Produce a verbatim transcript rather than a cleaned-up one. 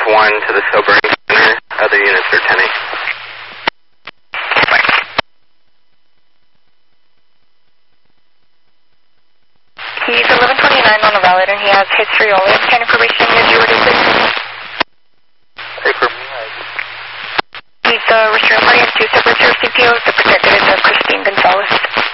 one to the sobering center. Other units are ten eight. He's eleven twenty-nine on the valid and he has history only. Can information is you ready, please? Paper. He's the restraint party has two separate C P Os. The protected is of Christine Gonzalez.